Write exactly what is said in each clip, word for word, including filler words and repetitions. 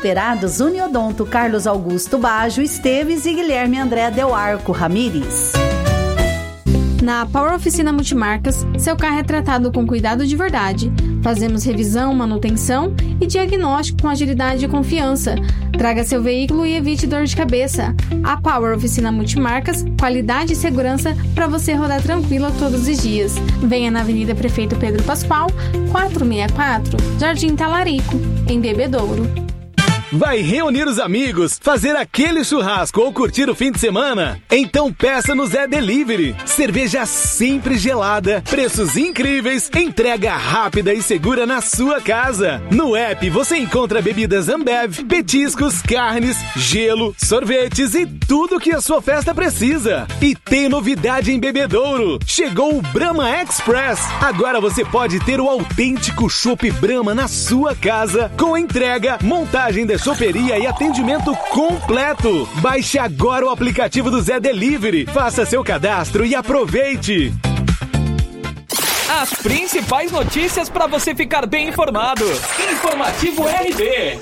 Operados Uniodonto Carlos Augusto Bajo Esteves e Guilherme André Del Arco Ramires. Na Power Oficina Multimarcas, seu carro é tratado com cuidado de verdade. Fazemos revisão, manutenção e diagnóstico com agilidade e confiança. Traga seu veículo e evite dor de cabeça. A Power Oficina Multimarcas, qualidade e segurança para você rodar tranquilo todos os dias. Venha na Avenida Prefeito Pedro Pascoal, quatrocentos e sessenta e quatro, Jardim Talarico, em Bebedouro. Vai reunir os amigos, fazer aquele churrasco ou curtir o fim de semana? Então peça no Zé Delivery. Cerveja sempre gelada, preços incríveis, entrega rápida e segura na sua casa. No app você encontra bebidas Ambev, petiscos, carnes, gelo, sorvetes e tudo que a sua festa precisa. E tem novidade em Bebedouro. Chegou o Brahma Express. Agora você pode ter o autêntico chopp Brahma na sua casa, com entrega, montagem de choperia e atendimento completo. Baixe agora o aplicativo do Zé Delivery, faça seu cadastro e aproveite. As principais notícias para você ficar bem informado. Informativo R B.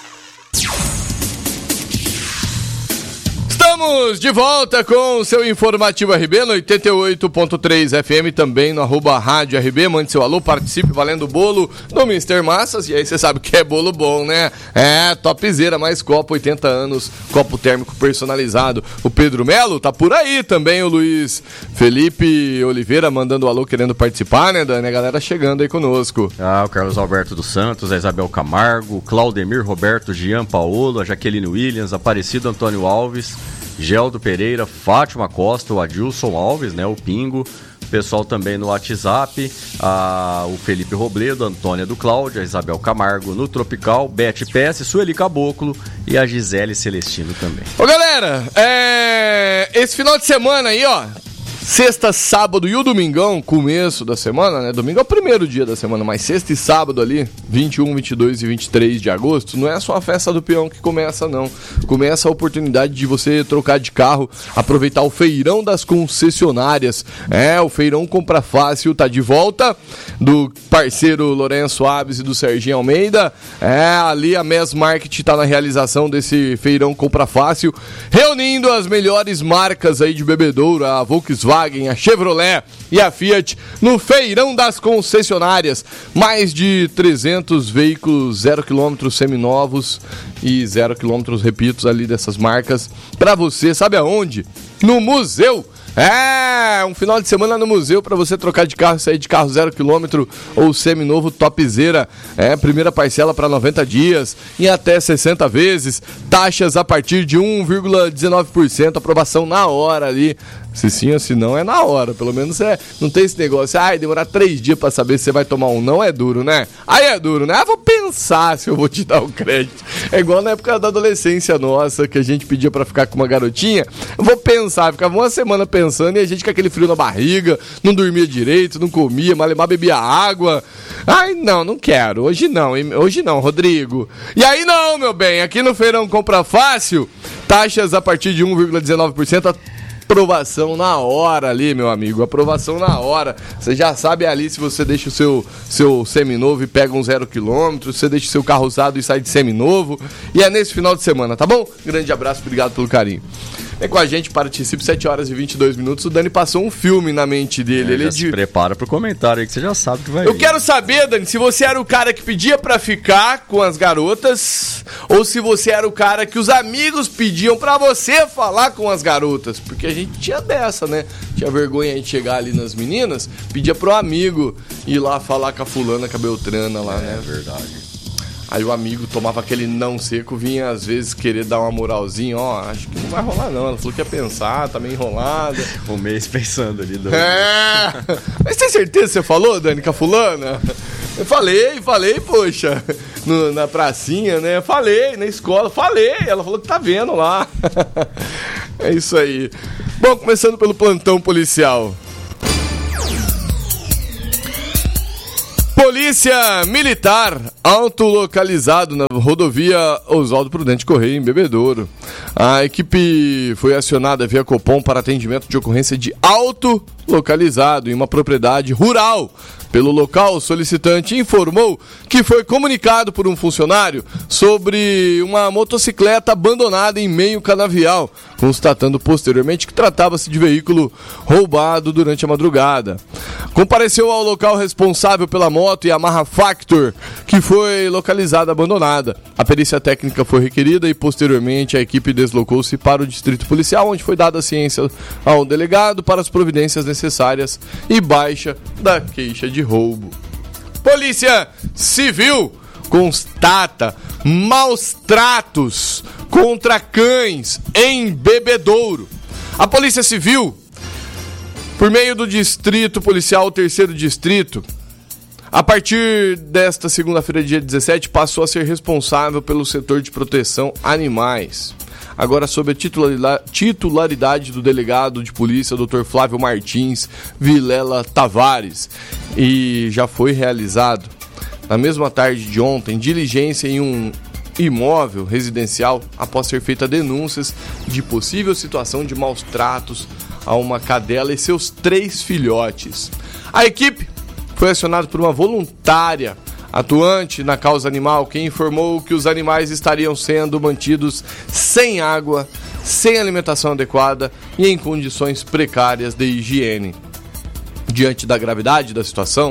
Estamos de volta com o seu Informativo R B no oitenta e oito ponto três F M, também no arroba Rádio R B. Mande seu alô, participe valendo bolo do mister Massas. E aí você sabe que é bolo bom, né? É, topzera, mais copo, oitenta anos, copo térmico personalizado. O Pedro Melo tá por aí também, o Luiz Felipe Oliveira mandando um alô, querendo participar, né, Dani? A galera chegando aí conosco. Ah, o Carlos Alberto dos Santos, a Isabel Camargo, Claudemir Roberto, Jean Paolo, a Jaqueline Williams, Aparecido Antônio Alves, Geldo Pereira, Fátima Costa, o Adilson Alves, né, o Pingo, o pessoal também no WhatsApp, a, o Felipe Robledo, a Antônia do Cláudio, a Isabel Camargo no Tropical, Bete Pesce, Sueli Caboclo e a Gisele Celestino também. Ô galera, é... esse final de semana aí, ó, sexta, sábado e o domingão, começo da semana, né? Domingo é o primeiro dia da semana, mas sexta e sábado ali, vinte e um, vinte e dois e vinte e três de agosto, não é só a festa do peão que começa, não. Começa a oportunidade de você trocar de carro, aproveitar o feirão das concessionárias. É, o feirão Compra Fácil tá de volta, do parceiro Lourenço Aves e do Serginho Almeida. É, ali a M E S Market tá na realização desse feirão Compra Fácil, reunindo as melhores marcas aí de Bebedouro, a Volkswagen, a Chevrolet e a Fiat no feirão das concessionárias. Mais de trezentos veículos zero quilômetros seminovos e zero quilômetros, repito, ali dessas marcas para você, sabe aonde? No museu. É, um final de semana no museu para você trocar de carro, sair de carro zero quilômetro ou seminovo topzera. É, primeira parcela para noventa dias e até sessenta vezes. Taxas a partir de um vírgula dezenove por cento, aprovação na hora ali. Se sim ou se não, é na hora. Pelo menos é, não tem esse negócio. Ai, demorar três dias pra saber se você vai tomar um não, é duro, né? Aí é duro, né? Ah, vou pensar se eu vou te dar o crédito. É igual na época da adolescência nossa, que a gente pedia pra ficar com uma garotinha. Eu vou pensar, ficava uma semana pensando e a gente com aquele frio na barriga, não dormia direito, não comia, malemar bebia água. Ai, não, não quero. Hoje não, hoje não, Rodrigo. E aí não, meu bem, aqui no Feirão Compra Fácil, taxas a partir de um vírgula dezenove por cento, aprovação na hora ali, meu amigo. Aprovação na hora. Você já sabe ali se você deixa o seu, seu seminovo e pega um zero quilômetro, você deixa o seu carro usado e sai de seminovo. E é nesse final de semana, tá bom? Grande abraço, obrigado pelo carinho. Vem com a gente, participe, sete horas e vinte e dois minutos. O Dani passou um filme na mente dele. É, Ele já de... se prepara pro comentário aí que você já sabe que vai Eu ir. quero saber, Dani, se você era o cara que pedia pra ficar com as garotas ou se você era o cara que os amigos pediam pra você falar com as garotas. Porque a gente tinha dessa, né? Tinha vergonha de chegar ali nas meninas, pedia pro amigo ir lá falar com a fulana, com a Beltrana lá, é, né? É verdade. Aí o amigo tomava aquele não seco, vinha às vezes querer dar uma moralzinha, ó, acho que não vai rolar não, ela falou que ia pensar, tá meio enrolada. Um mês pensando ali. Do... É, mas tem certeza que você falou, Dani, com a fulana? Eu falei, falei, poxa, no, na pracinha, né, falei, na escola, falei, ela falou que tá vendo lá. É isso aí. Bom, começando pelo plantão policial. Polícia Militar, autolocalizado na rodovia Oswaldo Prudente Correia, em Bebedouro. A equipe foi acionada via Copom para atendimento de ocorrência de auto localizado em uma propriedade rural. Pelo local, o solicitante informou que foi comunicado por um funcionário sobre uma motocicleta abandonada em meio canavial, constatando posteriormente que tratava-se de veículo roubado durante a madrugada. Compareceu ao local responsável pela moto e a Yamaha Factor, que foi localizada abandonada. A perícia técnica foi requerida e posteriormente a equipe deslocou-se para o distrito policial, onde foi dada a ciência ao delegado para as providências necessárias e baixa da queixa de roubo. Polícia Civil constata maus tratos contra cães em Bebedouro. A Polícia Civil, por meio do Distrito Policial Terceiro Distrito, a partir desta segunda-feira, dia dezessete, passou a ser responsável pelo setor de proteção animais. Agora sob a titularidade do delegado de polícia, doutor Flávio Martins Vilela Tavares. E já foi realizado, na mesma tarde de ontem, diligência em um imóvel residencial após ser feita denúncias de possível situação de maus tratos a uma cadela e seus três filhotes. A equipe foi acionada por uma voluntária atuante na causa animal, que informou que os animais estariam sendo mantidos sem água, sem alimentação adequada e em condições precárias de higiene. Diante da gravidade da situação,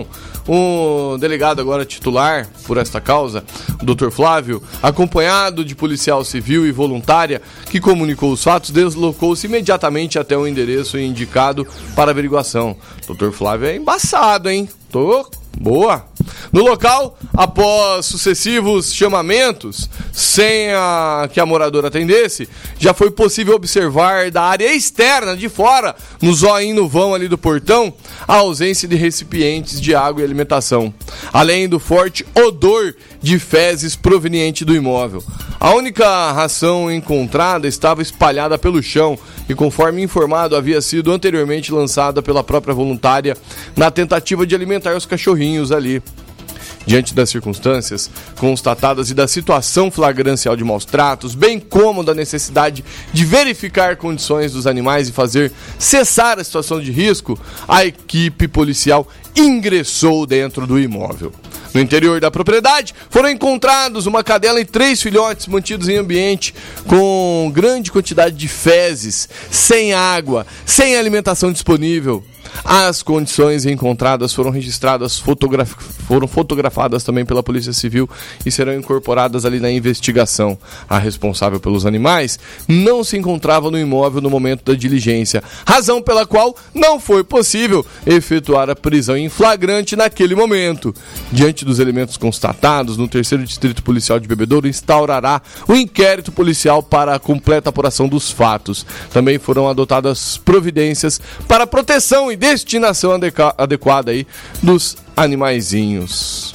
o delegado agora titular por esta causa, o doutor Flávio, acompanhado de policial civil e voluntária que comunicou os fatos, deslocou-se imediatamente até o endereço indicado para averiguação. doutor Flávio é embaçado, hein? Tô boa! No local, após sucessivos chamamentos, sem a, que a moradora atendesse, já foi possível observar da área externa, de fora, no zoinho no vão ali do portão, a ausência de recipientes de água e alimentação, além do forte odor de fezes proveniente do imóvel. A única ração encontrada estava espalhada pelo chão e, conforme informado, havia sido anteriormente lançada pela própria voluntária na tentativa de alimentar os cachorrinhos ali. Diante das circunstâncias constatadas e da situação flagrancial de maus tratos, bem como da necessidade de verificar condições dos animais e fazer cessar a situação de risco, a equipe policial ingressou dentro do imóvel. No interior da propriedade foram encontrados uma cadela e três filhotes mantidos em ambiente com grande quantidade de fezes, sem água, sem alimentação disponível. As condições encontradas foram registradas, fotograf... foram fotografadas também pela Polícia Civil e serão incorporadas ali na investigação. A responsável pelos animais não se encontrava no imóvel no momento da diligência, razão pela qual não foi possível efetuar a prisão em flagrante naquele momento. Diante dos elementos constatados, no terceiro Distrito Policial de Bebedouro instaurará o inquérito policial para a completa apuração dos fatos. Também foram adotadas providências para a proteção e destinação adequa- adequada aí dos animaizinhos.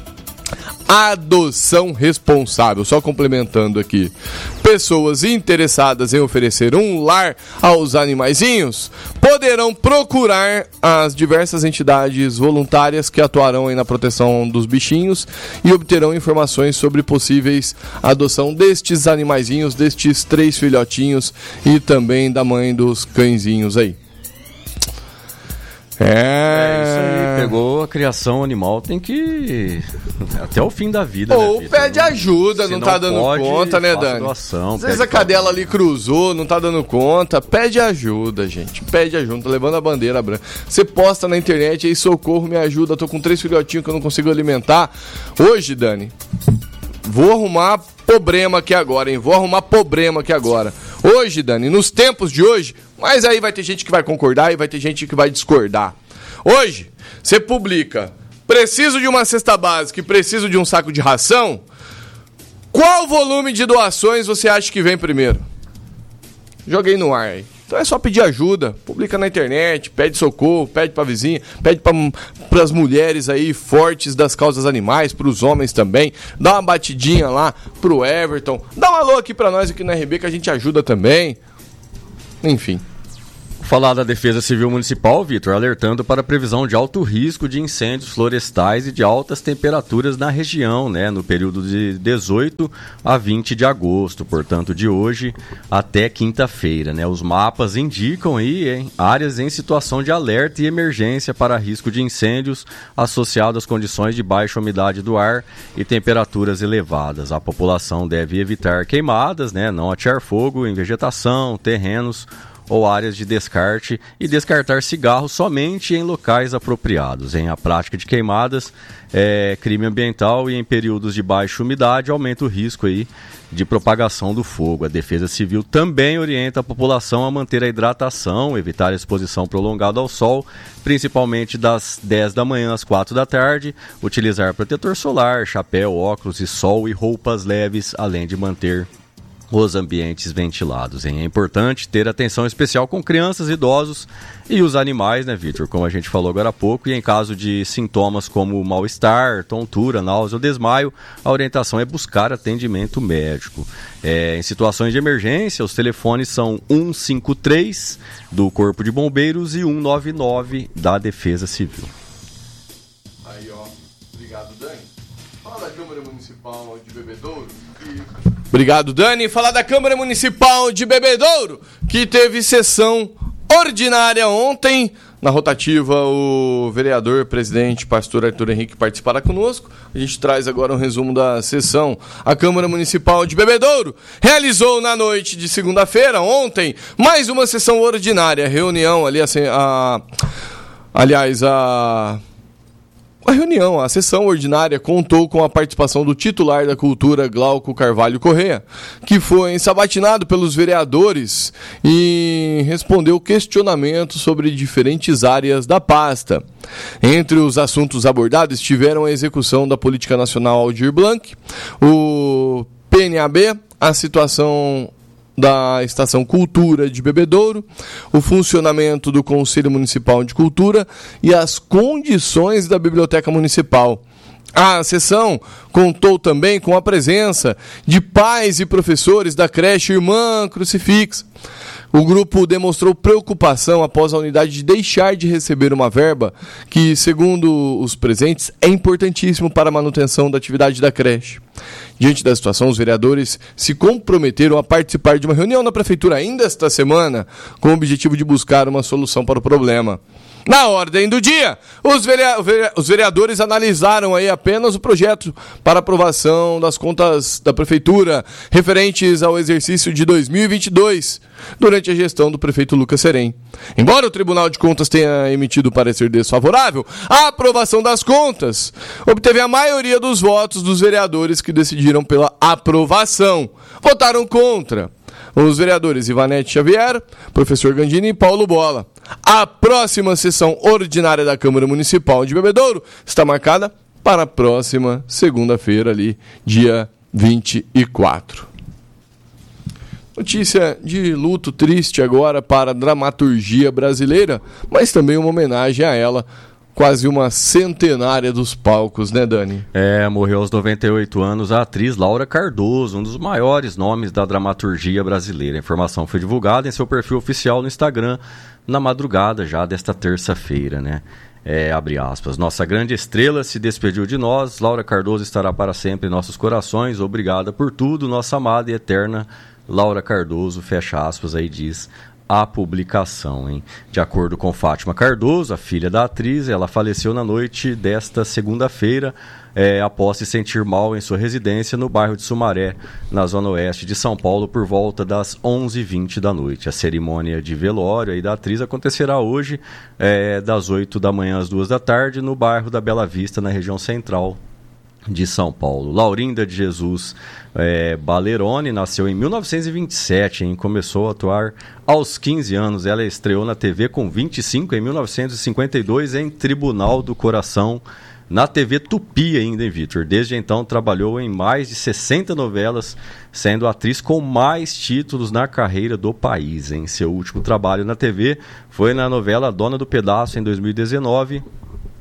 Adoção responsável, só complementando aqui. Pessoas interessadas em oferecer um lar aos animaizinhos poderão procurar as diversas entidades voluntárias que atuarão aí na proteção dos bichinhos e obterão informações sobre possíveis adoção destes animaizinhos, destes três filhotinhos e também da mãe dos cãezinhos aí. É... é isso aí, pegou a criação animal, tem que até o fim da vida. Ou né, pede ajuda, não, não tá dando pode, conta, né, Dani? Doação, às vezes a cadela ali cruzou, não tá dando conta, pede ajuda, gente, pede ajuda, tá levando a bandeira branca. Você posta na internet aí, socorro, me ajuda, tô com três filhotinhos que eu não consigo alimentar. Hoje, Dani, vou arrumar problema aqui agora, hein? Vou arrumar problema aqui agora. Hoje, Dani, nos tempos de hoje, mas aí vai ter gente que vai concordar e vai ter gente que vai discordar. Hoje, você publica, preciso de uma cesta básica e preciso de um saco de ração, qual volume de doações você acha que vem primeiro? Joguei no ar aí. Então é só pedir ajuda, publica na internet, pede socorro, pede pra vizinha, pede para as mulheres aí fortes das causas animais, pros homens também, dá uma batidinha lá pro Everton, dá um alô aqui pra nós aqui na R B que a gente ajuda também. Enfim. Falar da Defesa Civil Municipal, Vitor, alertando para a previsão de alto risco de incêndios florestais e de altas temperaturas na região, né, no período de dezoito a vinte de agosto, portanto, de hoje até quinta-feira, né? Os mapas indicam aí, hein, áreas em situação de alerta e emergência para risco de incêndios associado às condições de baixa umidade do ar e temperaturas elevadas. A população deve evitar queimadas, né, não atear fogo em vegetação, terrenos ou áreas de descarte e descartar cigarros somente em locais apropriados. Em a prática de queimadas é crime ambiental e em períodos de baixa umidade aumenta o risco aí de propagação do fogo. A Defesa Civil também orienta a população a manter a hidratação, evitar a exposição prolongada ao sol, principalmente das dez da manhã às quatro da tarde, utilizar protetor solar, chapéu, óculos de sol e roupas leves, além de manter os ambientes ventilados, hein? É importante ter atenção especial com crianças, idosos e os animais, né, Vitor? Como a gente falou agora há pouco, e em caso de sintomas como mal-estar, tontura, náusea ou desmaio, a orientação é buscar atendimento médico. É, em situações de emergência, os telefones são um cinco três do Corpo de Bombeiros e um nove nove da Defesa Civil. Aí, ó. Obrigado, Dani. Fala da Câmara Municipal de Bebedouro. E... Obrigado, Dani. Falar da Câmara Municipal de Bebedouro, que teve sessão ordinária ontem. Na rotativa, o vereador, presidente, pastor Arthur Henrique participará conosco. A gente traz agora um resumo da sessão. A Câmara Municipal de Bebedouro realizou na noite de segunda-feira, ontem, mais uma sessão ordinária. Reunião ali, assim, a... aliás, a... A reunião, a sessão ordinária, contou com a participação do titular da Cultura, Glauco Carvalho Corrêa, que foi ensabatinado pelos vereadores e respondeu questionamentos sobre diferentes áreas da pasta. Entre os assuntos abordados estiveram a execução da Política Nacional Aldir Blanc, o P N A B, a situação da Estação Cultura de Bebedouro, o funcionamento do Conselho Municipal de Cultura e as condições da Biblioteca Municipal. A sessão contou também com a presença de pais e professores da creche Irmã Crucifix. O grupo demonstrou preocupação após a unidade deixar de receber uma verba que, segundo os presentes, é importantíssimo para a manutenção da atividade da creche. Diante da situação, os vereadores se comprometeram a participar de uma reunião na Prefeitura ainda esta semana, com o objetivo de buscar uma solução para o problema. Na ordem do dia, os, verea- os vereadores analisaram aí apenas o projeto para aprovação das contas da Prefeitura referentes ao exercício de dois mil e vinte e dois, durante a gestão do prefeito Lucas Serem. Embora o Tribunal de Contas tenha emitido parecer desfavorável, a aprovação das contas obteve a maioria dos votos dos vereadores que decidiram pela aprovação. Votaram contra os vereadores Ivanete Xavier, professor Gandini e Paulo Bola. A próxima sessão ordinária da Câmara Municipal de Bebedouro está marcada para a próxima segunda-feira, ali, dia vinte e quatro. Notícia de luto triste agora para a dramaturgia brasileira, mas também uma homenagem a ela, quase uma centenária dos palcos, né, Dani? É, morreu aos noventa e oito anos a atriz Laura Cardoso, um dos maiores nomes da dramaturgia brasileira. A informação foi divulgada em seu perfil oficial no Instagram na madrugada já desta terça-feira, né? É, abre aspas, nossa grande estrela se despediu de nós, Laura Cardoso estará para sempre em nossos corações, obrigada por tudo, nossa amada e eterna Laura Cardoso, fecha aspas, aí diz a publicação, hein? De acordo com Fátima Cardoso, a filha da atriz, ela faleceu na noite desta segunda-feira, é, após se sentir mal em sua residência no bairro de Sumaré, na zona oeste de São Paulo, por volta das onze e vinte da noite. A cerimônia de velório aí da atriz acontecerá hoje, é, das oito da manhã às duas da tarde, no bairro da Bela Vista, na região central de São Paulo. Laurinda de Jesus é, Balerone nasceu em mil novecentos e vinte e sete, hein? Começou a atuar aos quinze anos. Ela estreou na T V com vinte e cinco em mil novecentos e cinquenta e dois em Tribunal do Coração, na T V Tupi ainda, hein, Vitor? Desde então trabalhou em mais de sessenta novelas, sendo a atriz com mais títulos na carreira do país, hein? Seu último trabalho na T V foi na novela Dona do Pedaço, em dois mil e dezenove,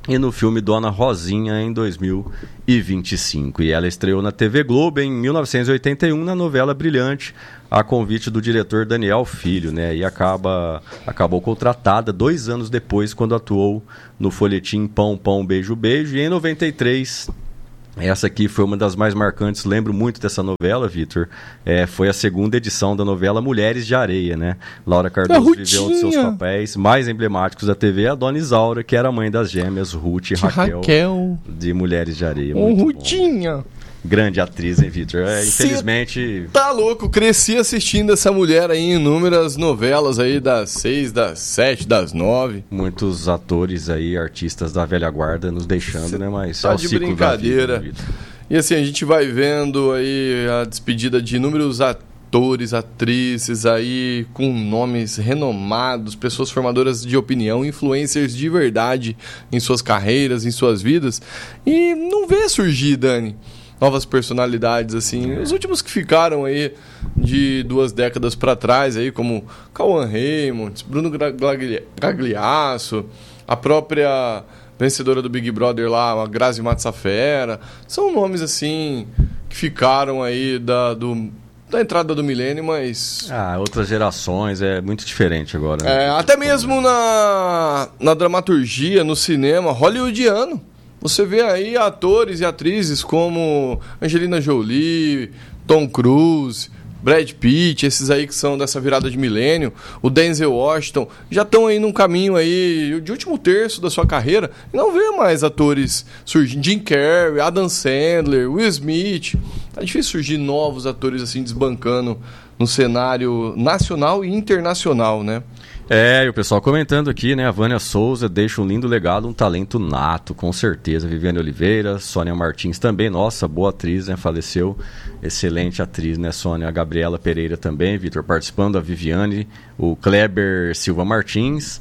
e no filme Dona Rosinha em dois mil e vinte e cinco. E ela estreou na T V Globo em mil novecentos e oitenta e um na novela Brilhante, a convite do diretor Daniel Filho, né? E acaba, acabou contratada dois anos depois, quando atuou no folhetim Pão, Pão, Beijo, Beijo. E em noventa e três, essa aqui foi uma das mais marcantes, lembro muito dessa novela, Vitor. É, foi a segunda edição da novela Mulheres de Areia, né? Laura Cardoso viveu um dos seus papéis mais emblemáticos da T V, a Dona Isaura, que era a mãe das gêmeas Ruth e Raquel, Raquel. de Mulheres de Areia. Ô, Rutinha! Grande atriz, hein, Vitor? É, infelizmente... Tá louco, cresci assistindo essa mulher aí em inúmeras novelas aí das seis, das sete, das nove. Muitos atores aí, artistas da velha guarda nos deixando, Cê né? Mas tá de brincadeira. Vida, e assim, a gente vai vendo aí a despedida de inúmeros atores, atrizes aí com nomes renomados, pessoas formadoras de opinião, influencers de verdade em suas carreiras, em suas vidas. E não vê surgir, Dani, novas personalidades, assim. Os últimos que ficaram aí de duas décadas para trás, aí, como Cauã Raymond, Bruno Gagliasso, a própria vencedora do Big Brother lá, a Grazi Massafera. São nomes, assim, que ficaram aí da, do, da entrada do milênio, mas... Ah, outras gerações, é muito diferente agora. Né? É, até mesmo na, na dramaturgia, no cinema hollywoodiano. Você vê aí atores e atrizes como Angelina Jolie, Tom Cruise, Brad Pitt, esses aí que são dessa virada de milênio, o Denzel Washington, já estão aí num caminho aí de último terço da sua carreira, e não vê mais atores surgindo. Jim Carrey, Adam Sandler, Will Smith. Tá difícil surgir novos atores assim desbancando no cenário nacional e internacional, né? É, e o pessoal comentando aqui, né? A Vânia Souza deixa um lindo legado, um talento nato, com certeza. Viviane Oliveira, Sônia Martins também, nossa, boa atriz, né? Faleceu, excelente atriz, né, Sônia? A Gabriela Pereira também, Vitor, participando, a Viviane, o Kleber Silva Martins,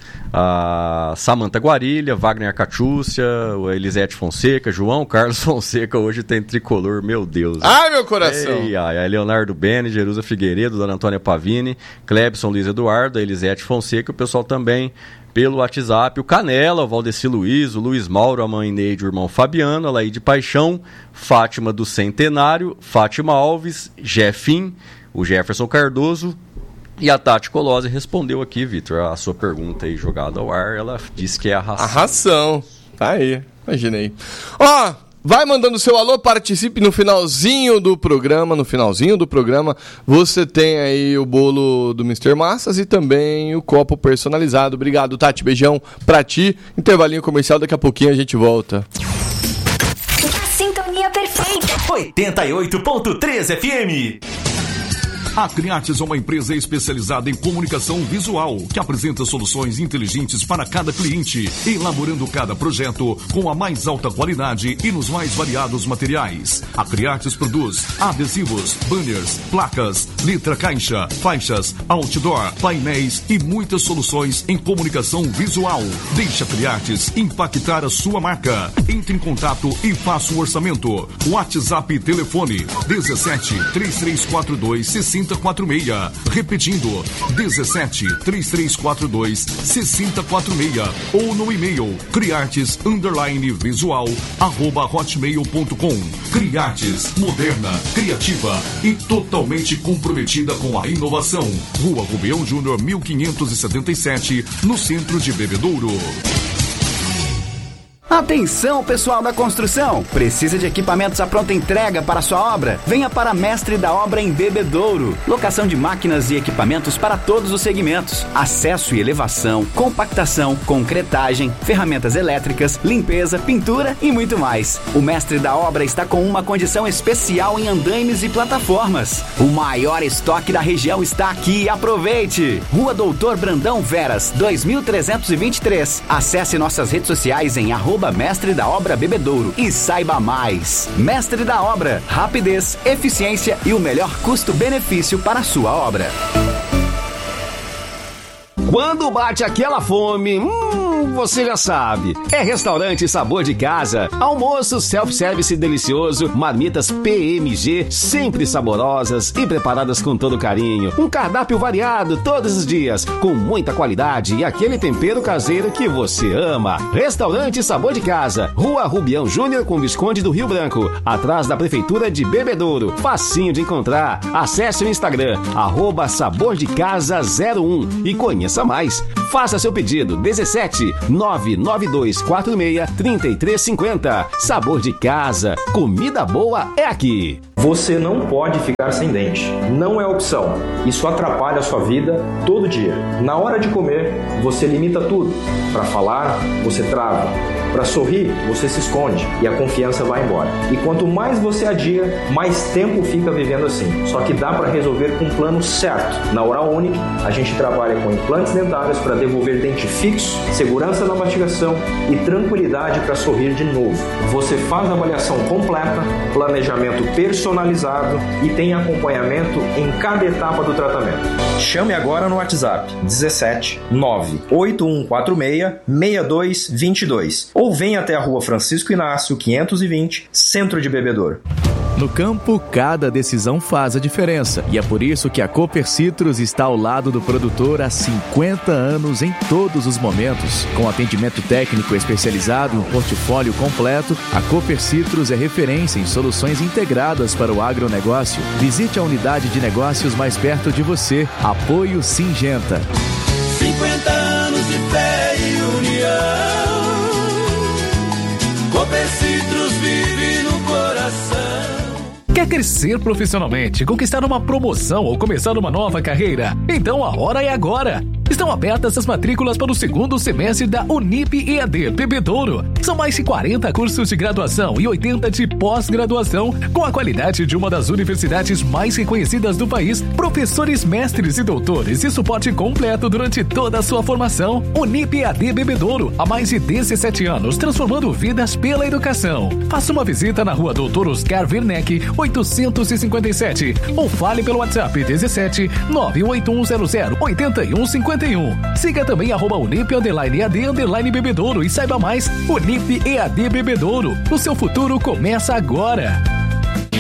a Samantha Guarilha, Wagner Catiúcia, a Elisete Fonseca, João Carlos Fonseca, hoje tem tricolor, meu Deus. Ai, meu coração! Ei, ai, a Leonardo Bene, Jerusa Figueiredo, Dona Antônia Pavini, Clebson Luiz Eduardo, a Elisete Fonseca, que o pessoal também pelo WhatsApp, o Canela, o Valdeci Luiz, o Luiz Mauro, a mãe Neide, o irmão Fabiano, a Laíde Paixão, Fátima do Centenário, Fátima Alves, Jefim, o Jefferson Cardoso e a Tati Colose respondeu aqui, Vitor, a sua pergunta aí jogada ao ar, ela disse que é a ração. A ração, tá aí, imaginei. Ó... Oh, vai mandando o seu alô, participe no finalzinho do programa. No finalzinho do programa você tem aí o bolo do mister Massas e também o copo personalizado. Obrigado, Tati. Beijão pra ti. Intervalinho comercial, daqui a pouquinho a gente volta. A sintonia perfeita. oitenta e oito ponto três F M. A Criates é uma empresa especializada em comunicação visual, que apresenta soluções inteligentes para cada cliente, elaborando cada projeto com a mais alta qualidade e nos mais variados materiais. A Criates produz adesivos, banners, placas, letra caixa, faixas, outdoor, painéis e muitas soluções em comunicação visual. Deixe a Criates impactar a sua marca. Entre em contato e faça um orçamento. WhatsApp e telefone dezessete, três três quatro dois, seis zero quatro seis. Repetindo, dezessete, três três quatro dois, seis zero quatro seis. Ou no e-mail criartes underline visual arroba hotmail ponto com. Criartes, moderna, criativa e totalmente comprometida com a inovação. Rua Rubeão Júnior, mil quinhentos e setenta e sete, no centro de Bebedouro. Atenção, pessoal da construção! Precisa de equipamentos à pronta entrega para sua obra? Venha para Mestre da Obra em Bebedouro. Locação de máquinas e equipamentos para todos os segmentos. Acesso e elevação, compactação, concretagem, ferramentas elétricas, limpeza, pintura e muito mais. O Mestre da Obra está com uma condição especial em andaimes e plataformas. O maior estoque da região está aqui. Aproveite! Rua Doutor Brandão Veras, dois mil trezentos e vinte e três. Acesse nossas redes sociais em arroba Mestre da Obra Bebedouro e saiba mais. Mestre da Obra, rapidez, eficiência e o melhor custo-benefício para a sua obra. Quando bate aquela fome, hum, você já sabe. É Restaurante Sabor de Casa. Almoço self-service delicioso, marmitas P M G, sempre saborosas e preparadas com todo carinho. Um cardápio variado todos os dias, com muita qualidade e aquele tempero caseiro que você ama. Restaurante Sabor de Casa, Rua Rubião Júnior com Visconde do Rio Branco, atrás da Prefeitura de Bebedouro. Facinho de encontrar. Acesse o Instagram, arroba Sabor de Casa zero um e conheça mais. Faça seu pedido, dezessete nove nove dois quatro seis três três cinco zero. Sabor de Casa, comida boa é aqui. Você não pode ficar sem dente. Não é opção. Isso atrapalha a sua vida todo dia. Na hora de comer, você limita tudo. Para falar, você trava. Para sorrir, você se esconde e a confiança vai embora. E quanto mais você adia, mais tempo fica vivendo assim. Só que dá para resolver com um plano certo. Na Oral Unique, a gente trabalha com implantes dentários para devolver dente fixo, segurança na mastigação e tranquilidade para sorrir de novo. Você faz a avaliação completa, planejamento personalizado e tem acompanhamento em cada etapa do tratamento. Chame agora no WhatsApp dezessete nove oito um quatro seis seis dois dois dois ou venha até a Rua Francisco Inácio quinhentos e vinte, Centro de Bebedouro. No campo, cada decisão faz a diferença. E é por isso que a Cooper Citrus está ao lado do produtor há cinquenta anos em todos os momentos. Com atendimento técnico especializado e um portfólio completo, a Cooper Citrus é referência em soluções integradas para o agronegócio. Visite a unidade de negócios mais perto de você. Apoio Singenta. cinquenta anos de fé e união. Cooper Citrus vive no coração. Quer crescer profissionalmente, conquistar uma promoção ou começar uma nova carreira? Então a hora é agora! Estão abertas as matrículas para o segundo semestre da Unip E A D Bebedouro. São mais de quarenta cursos de graduação e oitenta de pós-graduação, com a qualidade de uma das universidades mais reconhecidas do país, professores, mestres e doutores e suporte completo durante toda a sua formação. Unip E A D Bebedouro, há mais de dezessete anos, transformando vidas pela educação. Faça uma visita na Rua Doutor Oscar Werneck, oitocentos e cinquenta e sete, ou fale pelo WhatsApp dezessete nove oito um zero zero oito um cinco um. Siga também arroba Unip underline E A D underline Bebedouro e saiba mais. Unip E A D Bebedouro. O seu futuro começa agora.